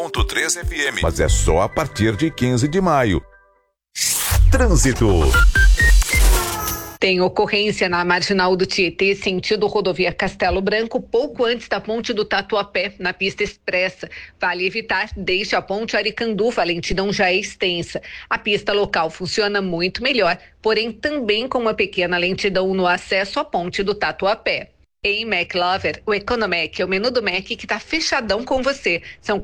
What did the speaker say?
3 FM, mas é só a partir de 15 de maio. Trânsito. Tem ocorrência na marginal do Tietê, sentido rodovia Castelo Branco, pouco antes da ponte do Tatuapé, na pista expressa. Vale evitar, deixe a ponte Aricanduva, a lentidão já é extensa. A pista local funciona muito melhor, porém também com uma pequena lentidão no acesso à ponte do Tatuapé. Em McLover, o Economec é o menu do Mac que está fechadão com você. São